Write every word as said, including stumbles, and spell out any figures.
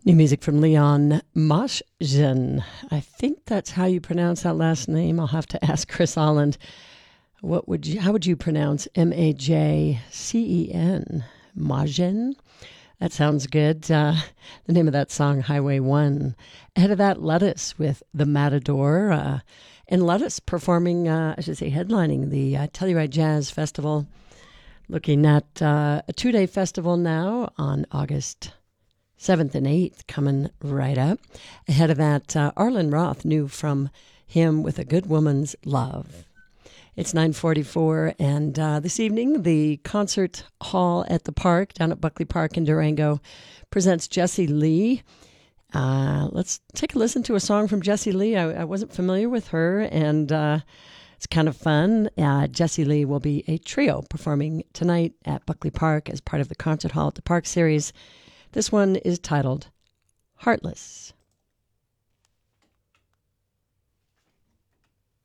New music from Leon Moshzen. I think that's how you pronounce that last name. I'll have to ask Chris Holland. What would you, how would you pronounce M A J C E N? Moshzen? That sounds good. Uh, the name of that song, Highway one. Ahead of that, Lettuce with The Matador. Uh, and Lettuce performing, uh, I should say, headlining the uh, Telluride Jazz Festival. Looking at uh, a two-day festival now on August seventh and eighth, coming right up. Ahead of that, uh, Arlen Roth, new from him with A Good Woman's Love. It's nine forty-four, and uh, this evening, the concert hall at the park, down at Buckley Park in Durango, presents Jessie Lee. Uh, let's take a listen to a song from Jessie Lee. I, I wasn't familiar with her, and uh, it's kind of fun. Uh, Jessie Lee will be a trio performing tonight at Buckley Park as part of the Concert Hall at the Park series. This one is titled Heartless.